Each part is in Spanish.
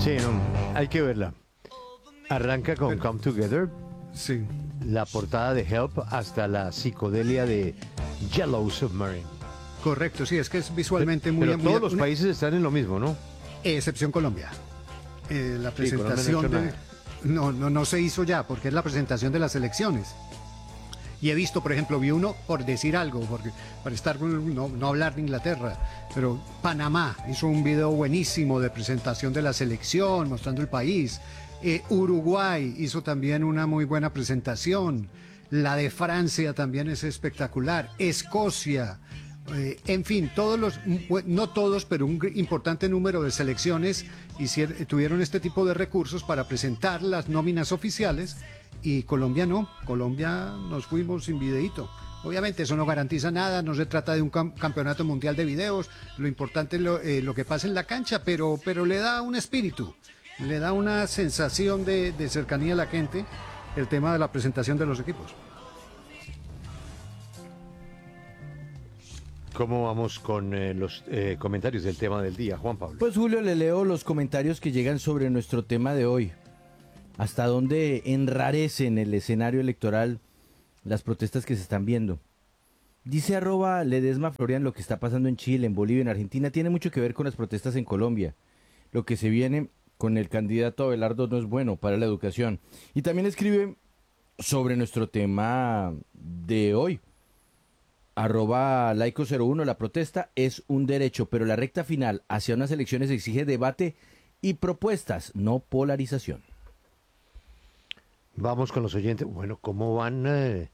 Sí, no, hay que verla. Arranca con Come Together, Sí. la portada de Help, hasta la psicodelia de Yellow Submarine. Correcto, sí, es que es visualmente muy... Pero muy- todos los países están en lo mismo, ¿no? Excepción Colombia. La Sí, Colombia no ha presentación hecho de... nada. No se hizo ya, porque es la presentación de las elecciones. Y he visto, por ejemplo, vi uno, por decir algo, porque para estar no hablar de Inglaterra, pero Panamá hizo un video buenísimo de presentación de la selección, mostrando el país. Uruguay hizo también una muy buena presentación. La de Francia también es espectacular. Escocia. En fin, no todos, pero un importante número de selecciones tuvieron este tipo de recursos para presentar las nóminas oficiales, y Colombia no. Colombia nos fuimos sin videíto. Obviamente eso no garantiza nada, no se trata de un campeonato mundial de videos, lo importante es lo que pasa en la cancha, pero le da un espíritu, le da una sensación de cercanía a la gente el tema de la presentación de los equipos. ¿Cómo vamos con los comentarios del tema del día, Juan Pablo? Pues Julio, le leo los comentarios que llegan sobre nuestro tema de hoy. ¿Hasta dónde enrarecen el escenario electoral las protestas que se están viendo? Dice @Ledesma Florian: lo que está pasando en Chile, en Bolivia, en Argentina tiene mucho que ver con las protestas en Colombia. Lo que se viene con el candidato Abelardo no es bueno para la educación. Y también escribe sobre nuestro tema de hoy. @Laico01: la protesta es un derecho, pero la recta final hacia unas elecciones exige debate y propuestas, no polarización. Vamos con los oyentes. Bueno, ¿cómo van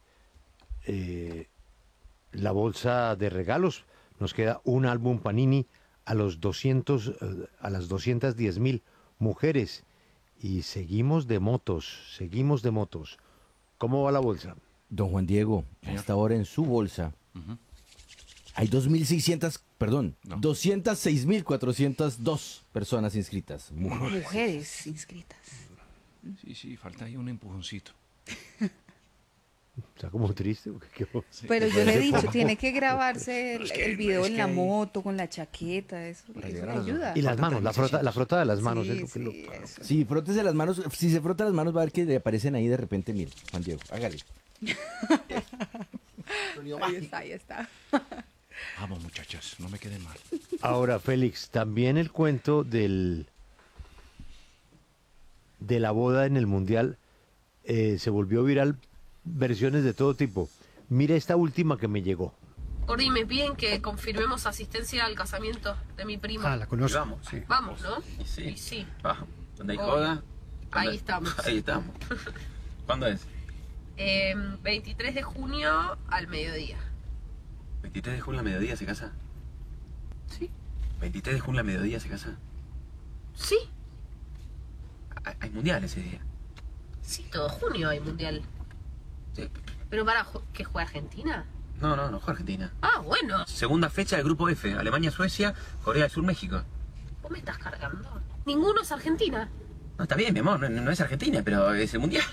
la bolsa de regalos? Nos queda un álbum Panini a las 210.000 mujeres. Y seguimos de motos. ¿Cómo va la bolsa? Don Juan Diego, hasta ahora en su bolsa hay 206.402 personas inscritas. Mujeres inscritas. Sí, falta ahí un empujoncito. Está como triste. Pero yo le he dicho, tiene que grabarse el video es en que la hay- moto, con la chaqueta, eso le llegar a las ayuda. Y las manos, la frota de las manos. Sí, es lo que sí, eso. Sí, frótese las manos. Si se frota las manos va a ver que le aparecen ahí de repente. Mire, Juan Diego, hágale. Ahí está. Vamos, muchachas, no me queden mal. Ahora, Félix, también el cuento de la boda en el Mundial se volvió viral, versiones de todo tipo. Mira esta última que me llegó. Gordi, me piden que confirmemos asistencia al casamiento de mi prima. La conozco. Vamos. Sí. Vamos, ¿no? Y sí. Y sí. Ah, ¿dónde hay Obvio. joda? Ahí estamos. Ahí estamos. ¿Cuándo es? 23 de junio al mediodía. 23 de junio al mediodía se casa. ¿Sí? 23 de junio al mediodía se casa. Sí. Hay mundial ese día. Sí, todo junio hay mundial. Sí. Pero ¿que juega Argentina? No juega Argentina. Ah, bueno. Segunda fecha del grupo F. Alemania, Suecia, Corea del Sur, México. ¿Vos me estás cargando? Ninguno es Argentina. No, está bien, mi amor, no es Argentina, pero es el mundial.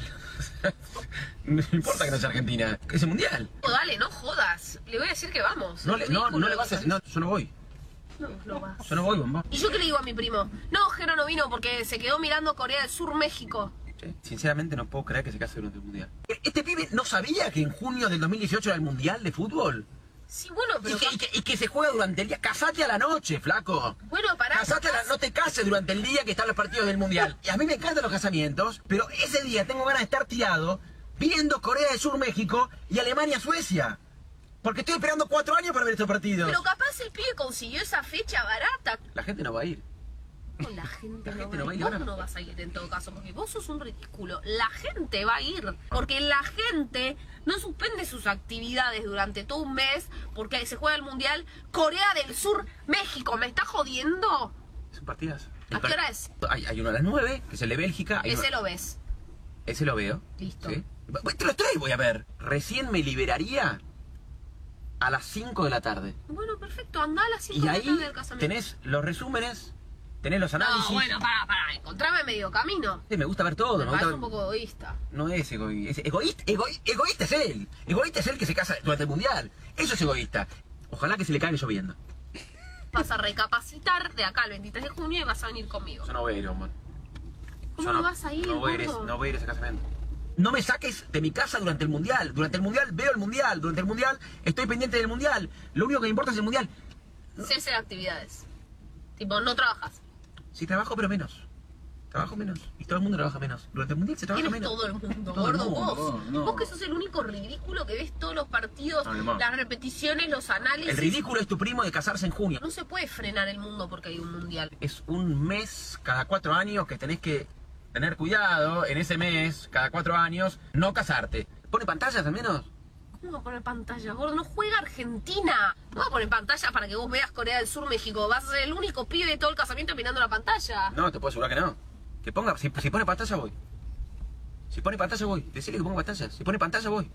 No importa que no sea Argentina, que es el mundial. Oh, dale, no jodas. Le voy a decir que vamos. No le vas a decir, no, yo no voy. No vas. Yo no voy, bomba. ¿Y yo qué le digo a mi primo? No, Jero no vino porque se quedó mirando Corea del Sur, México. Sí, sinceramente no puedo creer que se case durante el mundial. ¿Este pibe no sabía que en junio del 2018 era el mundial de fútbol? Sí, bueno, pero... Y que se juega durante el día. Casate a la noche, flaco. Bueno, pará. No te cases durante el día que están los partidos del mundial. Y a mí me encantan los casamientos, pero ese día tengo ganas de estar tirado viendo Corea del Sur, México y Alemania, Suecia. Porque estoy esperando 4 años para ver estos partidos. Pero capaz el pibe consiguió esa fecha barata. La gente no va a ir. No, la gente La no gente va no va a a ir. ir Vos ahora. no vas a ir en todo caso, porque vos sos un ridículo. La gente va a ir, porque la gente no suspende sus actividades durante todo un mes porque se juega el Mundial Corea del Sur, México. ¿Me está jodiendo? Es un partidazo. ¿A qué hora es? Hay uno a las 9, que es el de Bélgica. Ese lo ves. Ese lo veo. Listo. ¿Sí? Te los tres voy a ver. Recién me liberaría a las 5 de la tarde. Bueno, perfecto. Andá a las 5 Y de la ahí tarde del casamiento. tenés los resúmenes, tenés los análisis. No, bueno, pará. Encontrame medio camino. Sí, me gusta ver todo. Me Me parece gusta un ver... poco egoísta. No es egoísta. Egoísta es él. Egoísta es él que se casa durante el mundial. Eso es egoísta. Ojalá que se le caiga lloviendo. Vas a recapacitar de acá al 23 de junio y vas a venir conmigo. Yo no voy a ir, amor. ¿Cómo no vas a ir, no voy a ir a ese casamiento. No me saques de mi casa durante el Mundial. Durante el Mundial veo el Mundial. Durante el Mundial estoy pendiente del Mundial. Lo único que me importa es el Mundial. Cese de actividades. Tipo, no trabajas. Sí, trabajo, pero menos. Trabajo menos. Y todo el mundo trabaja menos. Durante el Mundial se trabaja Tienes menos. todo el mundo, Todo el gordo, mundo, vos. no. Vos que sos el único ridículo que ves todos los partidos, No. las repeticiones, los análisis. El ridículo es tu primo de casarse en junio. No se puede frenar el mundo porque hay un mundial. Es un mes cada 4 años que tenés que tener cuidado en ese mes, cada 4 años, no casarte. ¿Pone pantallas al menos? ¿Cómo va a poner pantalla, gordo? No juega Argentina. No va a poner pantalla para que vos veas Corea del Sur, México. Vas a ser el único pibe de todo el casamiento mirando la pantalla. No, te puedo asegurar que no. Que ponga, si pone pantalla voy. Si pone pantalla voy. Decirle que ponga pantalla. Si pone pantalla voy.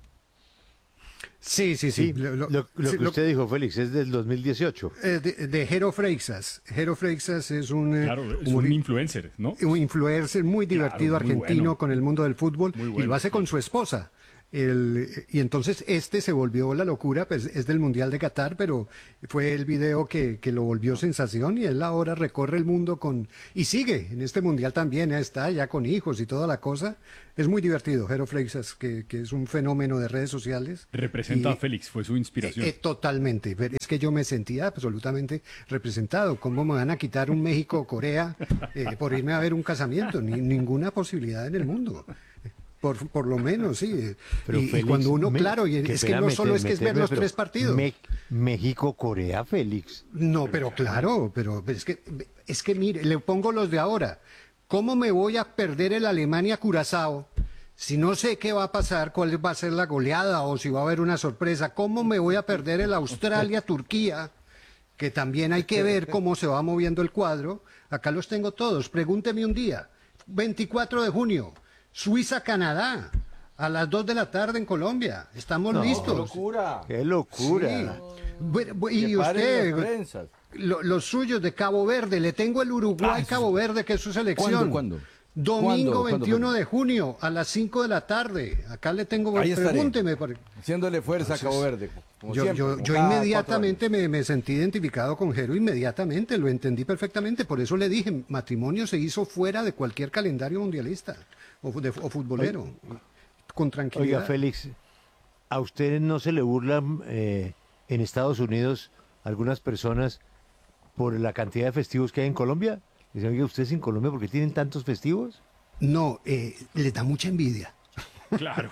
Sí. Sí, lo sí, que usted dijo, Félix, es del 2018. De Jero Freixas. Jero Freixas es un, Claro, es un influencer, ¿no? un influencer muy divertido Claro, muy argentino bueno. con el mundo del fútbol Muy y bueno, lo hace sí. con su esposa. Y entonces se volvió la locura, pues es del Mundial de Qatar, pero fue el video que lo volvió sensación y él ahora recorre el mundo y sigue en este Mundial también, está ya con hijos y toda la cosa. Es muy divertido, Jero Freixas, que es un fenómeno de redes sociales. Representa Y- a Félix, fue su inspiración. Totalmente, pero es que yo me sentía absolutamente representado. ¿Cómo me van a quitar un México-Corea por irme a ver un casamiento? Ninguna posibilidad en el mundo. Por lo menos, sí. Pero Y Félix, cuando uno, claro, y es que no solo es que es ver los pero 3 partidos. México-Corea, Félix. No, pero claro, pero es que mire, le pongo los de ahora. ¿Cómo me voy a perder el Alemania-Curazao si no sé qué va a pasar, cuál va a ser la goleada o si va a haber una sorpresa? ¿Cómo me voy a perder el Australia-Turquía? Que también hay que ver cómo se va moviendo el cuadro. Acá los tengo todos. Pregúnteme un día. 24 de junio, Suiza-Canadá. A las 2 de la tarde en Colombia. Estamos listos. locura! ¡Qué locura! Y Que paren usted, las prensas. los suyos de Cabo Verde, le tengo el Uruguay-Cabo Verde, que es su selección. ¿Cuándo? Domingo ¿Cuándo? 21 de junio, a las 5 de la tarde. Acá le tengo, Ahí estaré. pregúnteme. Haciéndole fuerza a Cabo Verde. como Yo, siempre, yo, como yo cada inmediatamente me sentí identificado con Jero, inmediatamente, lo entendí perfectamente. Por eso le dije, matrimonio se hizo fuera de cualquier calendario mundialista o futbolero. Con tranquilidad. Oiga, Félix, ¿a usted no se le burlan en Estados Unidos algunas personas por la cantidad de festivos que hay en Colombia? Dicen, oiga, ¿ustedes en Colombia por qué tienen tantos festivos? No, le da mucha envidia. Claro.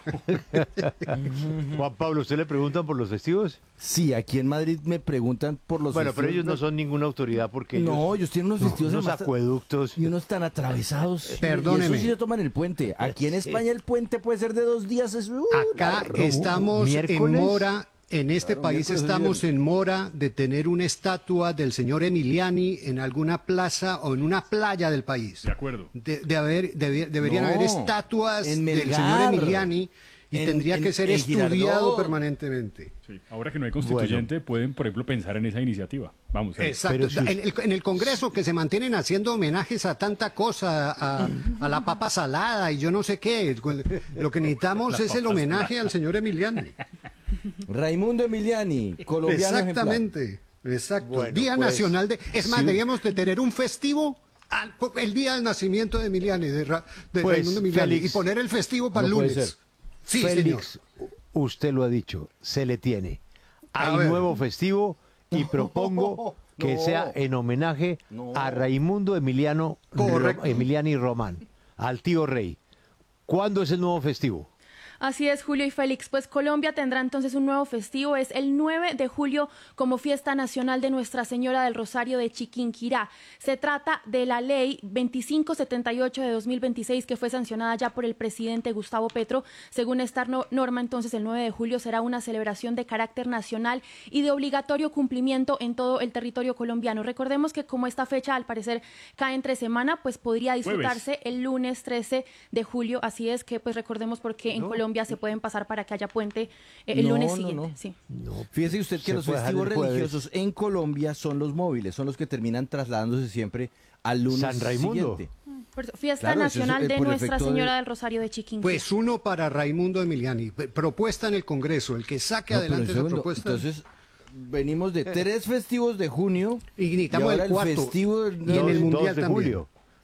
Juan Pablo, ¿usted le preguntan por los festivos? Sí, aquí en Madrid me preguntan por los Bueno, pero festivos. ellos no son ninguna autoridad porque No, ellos tienen unos festivos unos además acueductos. y unos tan atravesados. Perdóneme. Y eso sí se toman el puente. Aquí en España el puente puede ser de 2 días. Es, Acá largo. estamos en ¿Miércoles? mora, en este Claro, país miércoles es estamos viernes. en mora de tener una estatua del señor Emiliani en alguna plaza o en una playa del país. De acuerdo. Deberían No, haber estatuas en del Melgar. señor Emiliani y En- tendría que ser en estudiado Girardot. permanentemente. Sí. Ahora que no hay constituyente, pueden, por ejemplo, pensar en esa iniciativa. Vamos. Exacto. Pero si En el Congreso que se mantienen haciendo homenajes a tanta cosa, a la papa salada y yo no sé qué. Lo que necesitamos es el homenaje al señor Emiliani. Raimundo Emiliani, colombiano ejemplar. Exactamente. Exacto. Bueno, Día pues, Nacional de... Es más, sí. deberíamos de tener un festivo el día del nacimiento de Emiliani, de Pues, Raimundo Emiliani, Félix, y poner el festivo para el no puede lunes. ser. Sí, señor. Félix, usted lo ha dicho, se le tiene. A Hay ver. nuevo festivo y propongo que no. sea en homenaje No. a Raimundo Correcto. Emiliani Román, al tío Rey. ¿Cuándo es el nuevo festivo? Así es, Julio y Félix. Pues Colombia tendrá entonces un nuevo festivo. Es el 9 de julio como fiesta nacional de Nuestra Señora del Rosario de Chiquinquirá. Se trata de la ley 2578 de 2026 que fue sancionada ya por el presidente Gustavo Petro. Según esta norma, entonces el 9 de julio será una celebración de carácter nacional y de obligatorio cumplimiento en todo el territorio colombiano. Recordemos que como esta fecha al parecer cae entre semana, pues podría disfrutarse el lunes 13 de julio. Así es que pues recordemos porque en Colombia se pueden pasar para que haya puente el No, lunes no, siguiente. no. Sí. Fíjese usted que Se los puede dejar festivos el jueves. religiosos en Colombia son los móviles, son los que terminan trasladándose siempre al lunes San Raimundo. siguiente. Por eso, Fiesta Claro, eso es, Nacional de por Nuestra efecto de- Señora del Rosario de Chiquinquirá. Pues uno para Raimundo Emiliani. Propuesta en el Congreso. El que saque No, pero adelante esa segundo, propuesta. entonces venimos de 3 festivos de junio Y necesitamos ahora el cuarto. festivo del Y en el 2 Mundial de también. julio.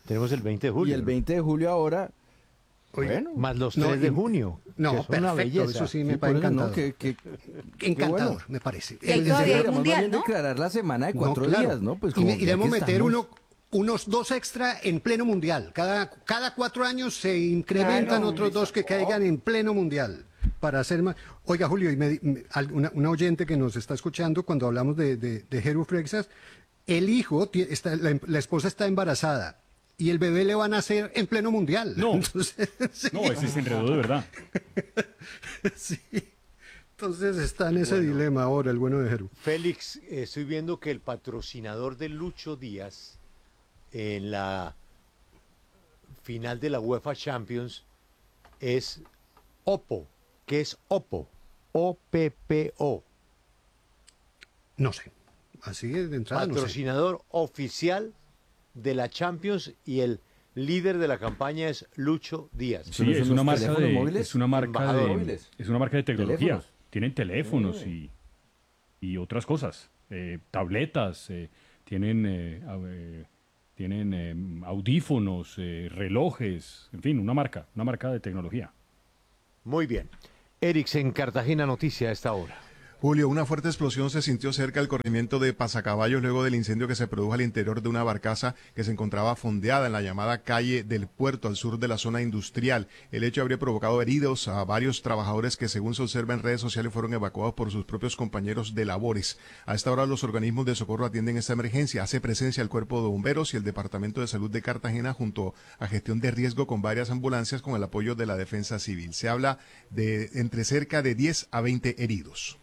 Tenemos el 20 de julio. Y el 20 de julio ahora, bueno. Más los 3 de junio. No, que son una perfecto, belleza. eso sí me parece encantador. Encantador, bueno. me parece. Y ahí todavía hay mundial, ¿no? declarar la semana de 4 No, claro. días, ¿no? Pues y como debemos ya que meter estamos- unos 2 extra en pleno mundial. Cada 4 años se incrementan otros 2 que caigan en pleno mundial. Para hacer más. Oiga, Julio, una oyente que nos está escuchando cuando hablamos de Jeru Freixas, el hijo, la esposa está embarazada y el bebé le van a nacer en pleno mundial. No. Entonces, sí. No, ese se enredó de verdad. Sí. Entonces está en ese dilema ahora el bueno de Jeru. Félix, estoy viendo que el patrocinador de Lucho Díaz en la final de la UEFA Champions es Oppo. ¿Qué es Oppo? O-P-P-O. No sé. Así de entrada no sé. Patrocinador oficial de la Champions y el líder de la campaña es Lucho Díaz. Sí, es una marca teléfonos de, móviles? es una marca Embajador. de, Móviles. es una marca de tecnología. ¿Teléfonos? Tienen teléfonos y otras cosas, tabletas, tienen audífonos, relojes, en fin, una marca de tecnología. Muy bien. Erix, en Cartagena Noticia a esta hora. Julio, una fuerte explosión se sintió cerca del corregimiento de Pasacaballos luego del incendio que se produjo al interior de una barcaza que se encontraba fondeada en la llamada calle del Puerto, al sur de la zona industrial. El hecho habría provocado heridos a varios trabajadores que, según se observa en redes sociales, fueron evacuados por sus propios compañeros de labores. A esta hora los organismos de socorro atienden esta emergencia. Hace presencia el Cuerpo de Bomberos y el Departamento de Salud de Cartagena junto a gestión de riesgo con varias ambulancias con el apoyo de la Defensa Civil. Se habla de entre cerca de 10 a 20 heridos.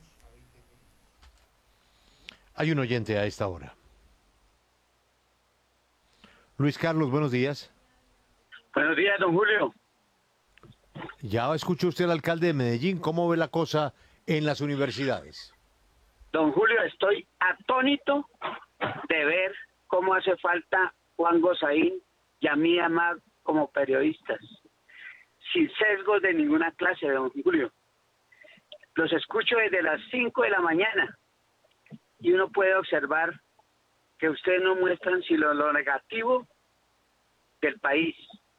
Hay un oyente a esta hora. Luis Carlos, buenos días. Buenos días, don Julio. Ya escuchó usted al alcalde de Medellín. ¿Cómo ve la cosa en las universidades? Don Julio, estoy atónito de ver cómo hace falta Juan Gozaín y a mí Amad como periodistas, sin sesgos de ninguna clase, don Julio. Los escucho desde las 5 de la mañana y uno puede observar que ustedes no muestran sino lo negativo del país.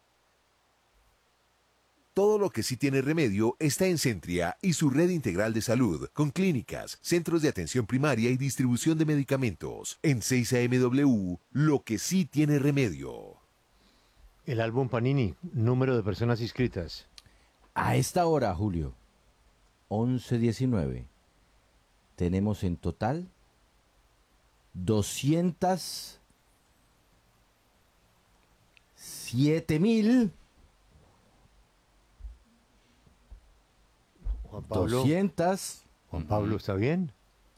Todo lo que sí tiene remedio está en Centria y su red integral de salud, con clínicas, centros de atención primaria y distribución de medicamentos. En 6AMW, lo que sí tiene remedio. El álbum Panini, número de personas inscritas. A esta hora, Julio, 11:19, tenemos en total 207.000. Juan Pablo. Juan Pablo, ¿está bien?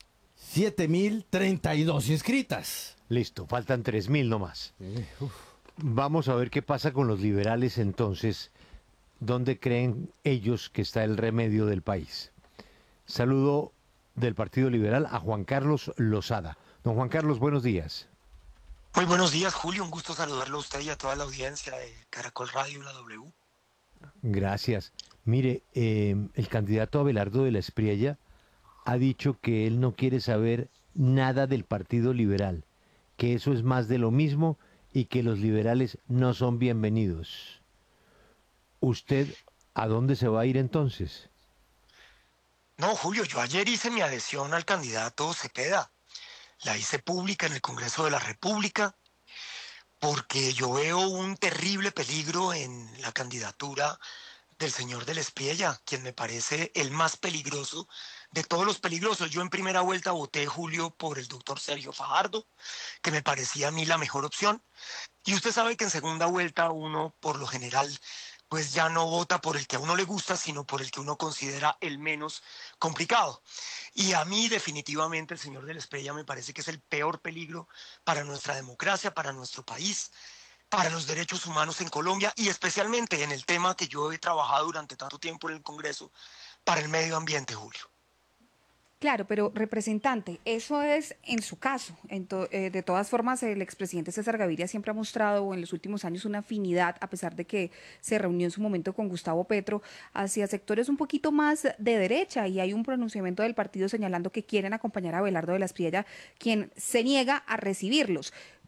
7.032 inscritas. Listo, faltan 3.000 nomás. Vamos a ver qué pasa con los liberales entonces. ¿Dónde creen ellos que está el remedio del país? Saludo del Partido Liberal a Juan Carlos Lozada. Don Juan Carlos, buenos días. Muy buenos días, Julio. Un gusto saludarlo a usted y a toda la audiencia de Caracol Radio y la W. Gracias. Mire, el candidato Abelardo de la Espriella ha dicho que él no quiere saber nada del Partido Liberal, que eso es más de lo mismo y que los liberales no son bienvenidos. ¿Usted a dónde se va a ir entonces? No, Julio, yo ayer hice mi adhesión al candidato Cepeda. La hice pública en el Congreso de la República porque yo veo un terrible peligro en la candidatura del señor de la Espriella, quien me parece el más peligroso de todos los peligrosos. Yo en primera vuelta voté, Julio, por el doctor Sergio Fajardo, que me parecía a mí la mejor opción. Y usted sabe que en segunda vuelta uno, por lo general, pues ya no vota por el que a uno le gusta, sino por el que uno considera el menos complicado. Y a mí definitivamente el señor de la Espriella me parece que es el peor peligro para nuestra democracia, para nuestro país, para los derechos humanos en Colombia y especialmente en el tema que yo he trabajado durante tanto tiempo en el Congreso, para el medio ambiente, Julio. Claro, pero representante, eso es en su caso. De todas formas, el expresidente César Gaviria siempre ha mostrado en los últimos años una afinidad, a pesar de que se reunió en su momento con Gustavo Petro, hacia sectores un poquito más de derecha, y hay un pronunciamiento del partido señalando que quieren acompañar a Abelardo de la Espriella, quien se niega a recibirlos.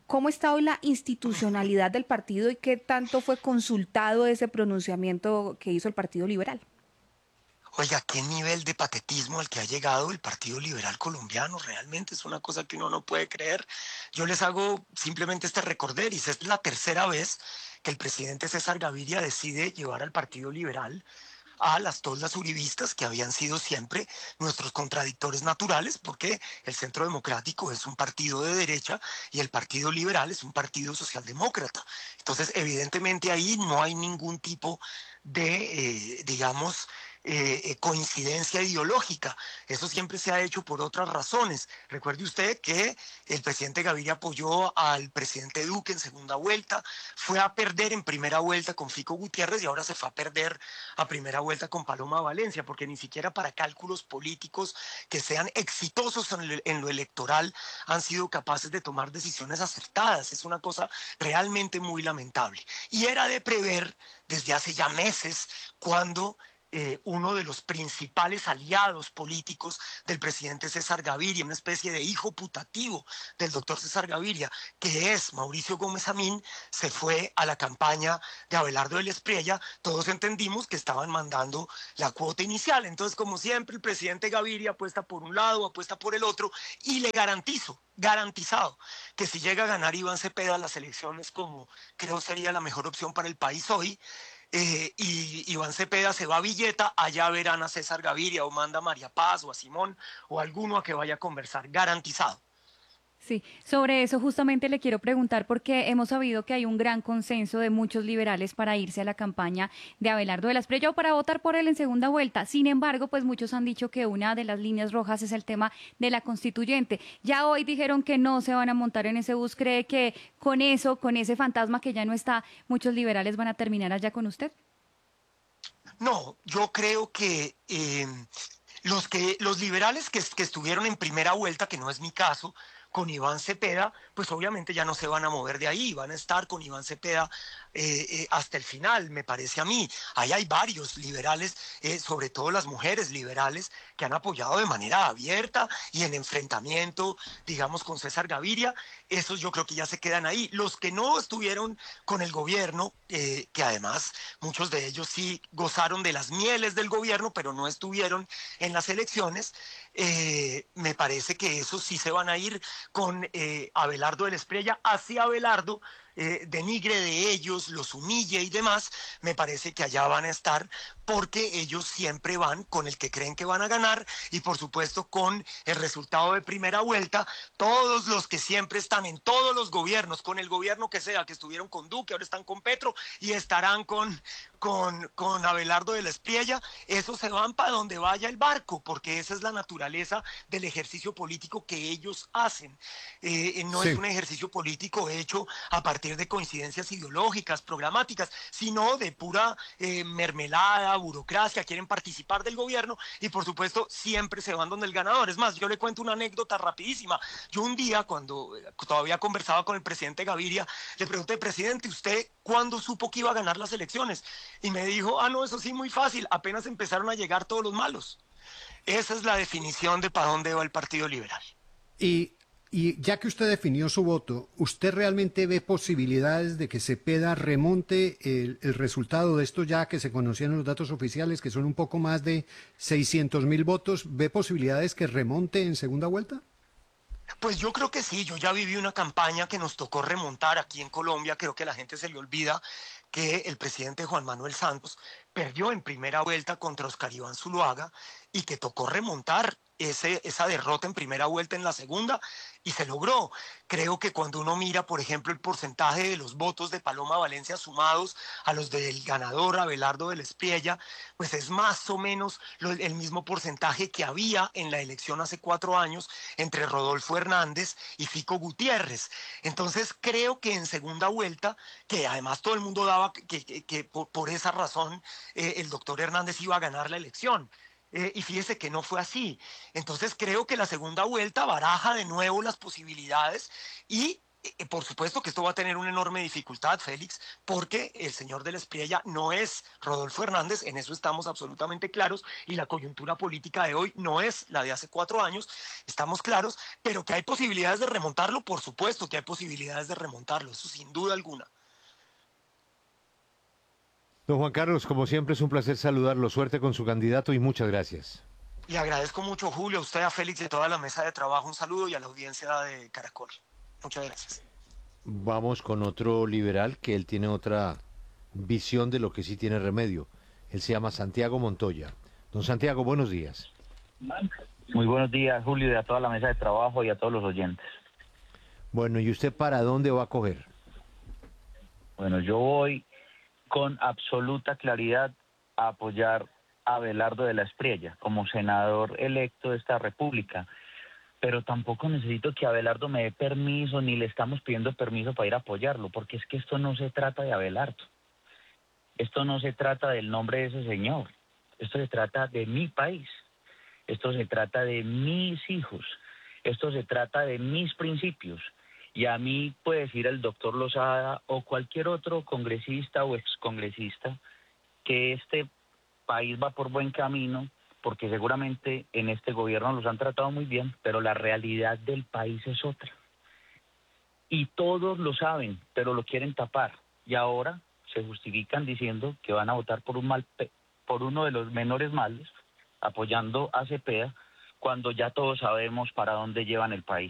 ¿Cómo está hoy la institucionalidad del partido y qué tanto fue consultado ese pronunciamiento que hizo el Partido Liberal? Oiga, qué nivel de patetismo al que ha llegado el Partido Liberal Colombiano. Realmente es una cosa que uno no puede creer. Yo les hago simplemente este recorderis. Es la tercera vez que el presidente César Gaviria decide llevar al Partido Liberal a las toldas uribistas, que habían sido siempre nuestros contradictores naturales, porque el Centro Democrático es un partido de derecha y el Partido Liberal es un partido socialdemócrata. Entonces, evidentemente ahí no hay ningún tipo de, digamos, coincidencia ideológica. Eso siempre se ha hecho por otras razones. Recuerde usted que el presidente Gaviria apoyó al presidente Duque en segunda vuelta, fue a perder en primera vuelta con Fico Gutiérrez y ahora se fue a perder a primera vuelta con Paloma Valencia, porque ni siquiera para cálculos políticos que sean exitosos en lo electoral han sido capaces de tomar decisiones acertadas. Es una cosa realmente muy lamentable. Y era de prever desde hace ya meses, cuando uno de los principales aliados políticos del presidente César Gaviria, una especie de hijo putativo del doctor César Gaviria, que es Mauricio Gómez Amín, se fue a la campaña de Abelardo del Espriella. Todos entendimos que estaban mandando la cuota inicial. Entonces, como siempre, el presidente Gaviria apuesta por un lado, apuesta por el otro, y le garantizado, que si llega a ganar Iván Cepeda las elecciones, como creo sería la mejor opción para el país hoy, y Iván Cepeda se va a Villeta, allá verán a César Gaviria o manda a María Paz o a Simón o a alguno a que vaya a conversar, garantizado. Sí, sobre eso justamente le quiero preguntar porque hemos sabido que hay un gran consenso de muchos liberales para irse a la campaña de Abelardo de la Espriella o para votar por él en segunda vuelta. Sin embargo, pues muchos han dicho que una de las líneas rojas es el tema de la constituyente. Ya hoy dijeron que no se van a montar en ese bus. ¿Cree que con eso, con ese fantasma que ya no está, muchos liberales van a terminar allá con usted? No, yo creo que los liberales que estuvieron en primera vuelta, que no es mi caso, con Iván Cepeda, pues obviamente ya no se van a mover de ahí, van a estar con Iván Cepeda hasta el final, me parece a mí. Ahí hay varios liberales, sobre todo las mujeres liberales, que han apoyado de manera abierta y en enfrentamiento, digamos, con César Gaviria. Esos yo creo que ya se quedan ahí. Los que no estuvieron con el gobierno, que además muchos de ellos sí gozaron de las mieles del gobierno, pero no estuvieron en las elecciones, me parece que esos sí se van a ir con Abelardo del Espriella. Así Abelardo denigre de ellos, los humille y demás, me parece que allá van a estar, porque ellos siempre van con el que creen que van a ganar y por supuesto con el resultado de primera vuelta. Todos los que siempre están en todos los gobiernos, con el gobierno que sea, que estuvieron con Duque, ahora están con Petro y estarán con Abelardo de la Espriella, esos se van para donde vaya el barco, porque esa es la naturaleza del ejercicio político que ellos hacen. No es un ejercicio político hecho a partir de coincidencias ideológicas, programáticas, sino de pura mermelada, burocracia. Quieren participar del gobierno y por supuesto siempre se van donde el ganador. Es más, yo le cuento una anécdota rapidísima. Yo un día, cuando todavía conversaba con el presidente Gaviria, le pregunté: presidente, ¿usted cuándo supo que iba a ganar las elecciones? Y me dijo: no, eso sí, muy fácil, apenas empezaron a llegar todos los malos. Esa es la definición de para dónde va el Partido Liberal. Y ya que usted definió su voto, ¿usted realmente ve posibilidades de que Cepeda remonte el resultado de esto, ya que se conocían los datos oficiales, que son un poco más de 600.000 votos? ¿Ve posibilidades que remonte en segunda vuelta? Pues yo creo que sí. Yo ya viví una campaña que nos tocó remontar aquí en Colombia. Creo que a la gente se le olvida que el presidente Juan Manuel Santos perdió en primera vuelta contra Oscar Iván Zuluaga y que tocó remontar esa derrota en primera vuelta en la segunda, y se logró. Creo que cuando uno mira, por ejemplo, el porcentaje de los votos de Paloma Valencia sumados a los del ganador Abelardo del Espriella, pues es más o menos el mismo porcentaje que había en la elección hace 4 años entre Rodolfo Hernández y Fico Gutiérrez. Entonces creo que en segunda vuelta, que además todo el mundo daba que por esa razón el doctor Hernández iba a ganar la elección. Y fíjese que no fue así. Entonces creo que la segunda vuelta baraja de nuevo las posibilidades y Por supuesto que esto va a tener una enorme dificultad, Félix, porque el señor de la Espriella no es Rodolfo Hernández, en eso estamos absolutamente claros, y la coyuntura política de hoy no es la de hace 4 años, estamos claros, pero que hay posibilidades de remontarlo, por supuesto que hay posibilidades de remontarlo, eso sin duda alguna. Don Juan Carlos, como siempre es un placer saludarlo. Suerte con su candidato y muchas gracias. Le agradezco mucho, Julio, a usted, a Félix y a toda la mesa de trabajo, un saludo y a la audiencia de Caracol. Muchas gracias. Vamos con otro liberal que él tiene otra visión de lo que sí tiene remedio. Él se llama Santiago Montoya. Don Santiago, buenos días. Muy buenos días, Julio, y a toda la mesa de trabajo y a todos los oyentes. Bueno, ¿y usted para dónde va a coger? Bueno, yo voy con absoluta claridad a apoyar a Abelardo de la Espriella como senador electo de esta república. Pero tampoco necesito que Abelardo me dé permiso, ni le estamos pidiendo permiso para ir a apoyarlo, porque es que esto no se trata de Abelardo. Esto no se trata del nombre de ese señor. Esto se trata de mi país. Esto se trata de mis hijos. Esto se trata de mis principios. Y a mí puede decir el doctor Lozada o cualquier otro congresista o excongresista que este país va por buen camino, porque seguramente en este gobierno los han tratado muy bien, pero la realidad del país es otra. Y todos lo saben, pero lo quieren tapar. Y ahora se justifican diciendo que van a votar por uno de los menores males, apoyando a Cepeda, cuando ya todos sabemos para dónde llevan el país.